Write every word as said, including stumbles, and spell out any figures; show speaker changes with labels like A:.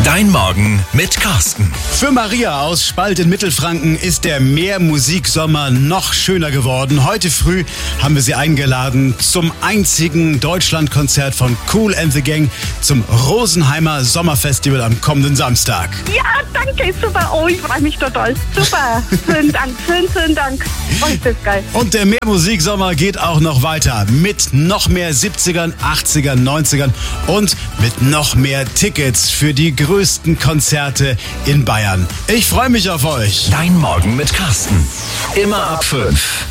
A: Dein Morgen mit Carsten.
B: Für Maria aus Spalt in Mittelfranken ist der Meermusiksommer noch schöner geworden. Heute früh haben wir sie eingeladen zum einzigen Deutschlandkonzert von Kool and the Gang zum Rosenheimer Sommerfestival am kommenden Samstag.
C: Ja, danke, super. Oh, ich freue mich total. Super. Vielen Dank, vielen, vielen Dank. Oh, ist das geil.
B: Und der Meermusiksommer geht auch noch weiter mit noch mehr siebzigern, achtzigern, neunzigern und mit noch mehr Tickets für die größten Konzerte in Bayern. Ich freue mich auf euch.
A: Dein Morgen mit Carsten. Immer ab fünf.